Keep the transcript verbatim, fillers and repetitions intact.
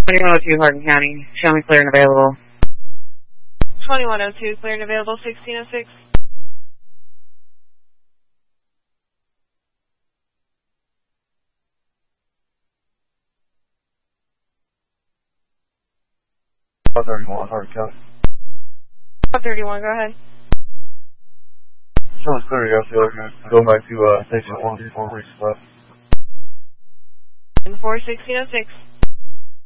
twenty-one oh two Hardin County. Show me clear and available. twenty-one oh two, clear and available, sixteen oh six. five thirty-one, Hardin County. five thirty-one, go ahead. Show us clear to go, so go back to uh, station one before we reach left. four sixteen oh six.